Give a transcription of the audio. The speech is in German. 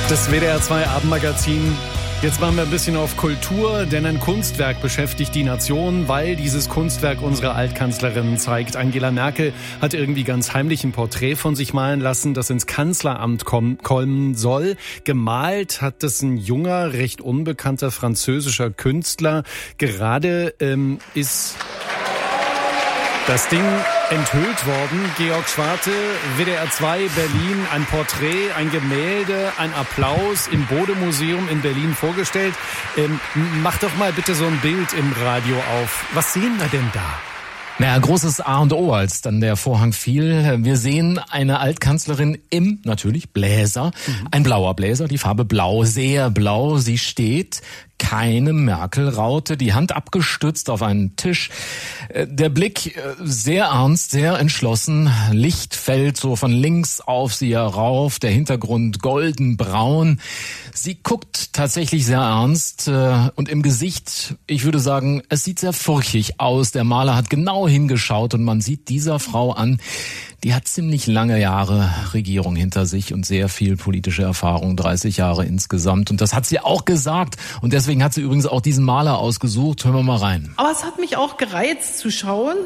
Das WDR 2 Abendmagazin. Jetzt machen wir ein bisschen auf Kultur, denn ein Kunstwerk beschäftigt die Nation, weil dieses Kunstwerk unsere Altkanzlerin zeigt. Angela Merkel hat irgendwie ganz heimlich ein Porträt von sich malen lassen, das ins Kanzleramt kommen soll. Gemalt hat das ein junger, recht unbekannter französischer Künstler. Gerade ist das Ding enthüllt worden. Georg Schwarte, WDR 2 Berlin, ein Porträt, ein Gemälde, ein Applaus im Bode-Museum in Berlin vorgestellt. Mach doch mal bitte so ein Bild im Radio auf. Was sehen wir denn da? Naja, großes A und O, als dann der Vorhang fiel. Wir sehen eine Altkanzlerin im, natürlich, Bläser. Ein blauer Bläser, die Farbe blau, sehr blau. Sie steht, keine Merkel-Raute, die Hand abgestützt auf einen Tisch. Der Blick sehr ernst, sehr entschlossen. Licht fällt so von links auf sie herauf, der Hintergrund goldenbraun. Sie guckt tatsächlich sehr ernst und im Gesicht, ich würde sagen, es sieht sehr furchtig aus. Der Maler hat genau hingeschaut und man sieht dieser Frau an, die hat ziemlich lange Jahre Regierung hinter sich und sehr viel politische Erfahrung, 30 Jahre insgesamt. Und das hat sie auch gesagt. Und deswegen hat sie übrigens auch diesen Maler ausgesucht. Hören wir mal rein. Aber es hat mich auch gereizt zu schauen,